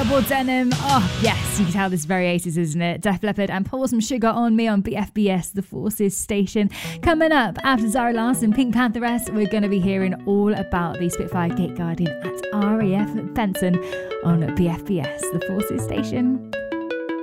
Double Denim. Oh, yes, you can tell this is very 80s, isn't it? Def Leppard and Pour Some Sugar on Me on BFBS, the Forces station. Coming up after Zara Larsson, Pink Pantheress, we're going to be hearing all about the Spitfire Gate Guardian at RAF Benson on BFBS, the Forces station.